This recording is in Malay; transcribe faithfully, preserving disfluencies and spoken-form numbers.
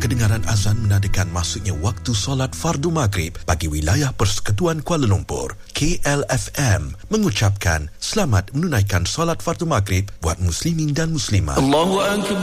kedengaran azan menandakan masuknya waktu solat fardu maghrib bagi wilayah Persekutuan Kuala Lumpur. K L F M mengucapkan selamat menunaikan solat fardu maghrib buat muslimin dan muslimat. Allahu Akbar.